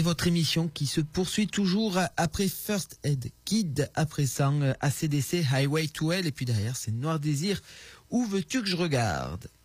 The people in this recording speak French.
Et votre émission qui se poursuit toujours après First Aid Kid, après ça ACDC, Highway to Hell, et puis derrière c'est Noir Désir, Où veux-tu que je regarde?